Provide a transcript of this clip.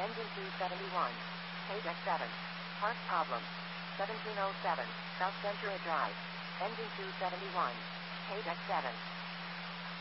Engine 271. Page X7. Parts problem. 1707. South Ventura Drive. Engine 271. Page X7.